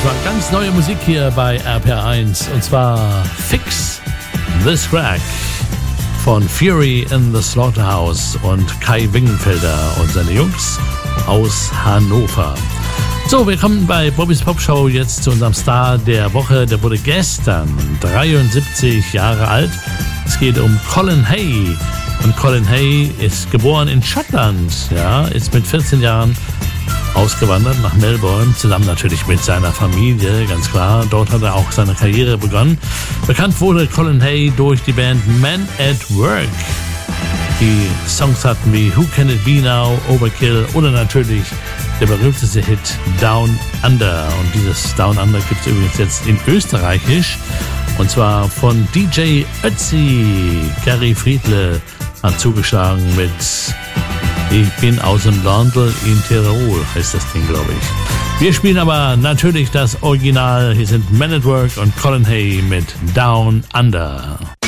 war ganz neue Musik hier bei RPR1 und zwar Fix This Crack von Fury in the Slaughterhouse und Kai Wingenfelder und seine Jungs aus Hannover. So, wir kommen bei Bobbys Popshow jetzt zu unserem Star der Woche. Der wurde gestern 73 Jahre alt. Es geht um Colin Hay. Und Colin Hay ist geboren in Schottland, ja, ist mit 14 Jahren ausgewandert nach Melbourne, zusammen natürlich mit seiner Familie, ganz klar. Dort hat er auch seine Karriere begonnen. Bekannt wurde Colin Hay durch die Band Men at Work. Die Songs hatten wie Who Can It Be Now, Overkill oder natürlich der berühmteste Hit Down Under. Und dieses Down Under gibt es übrigens jetzt in Österreichisch. Und zwar von DJ Ötzi. Gary Friedle hat zugeschlagen mit Ich bin aus dem Landl in Tirol, heißt das Ding, glaube ich. Wir spielen aber natürlich das Original. Hier sind Men at Work und Colin Hay mit Down Under.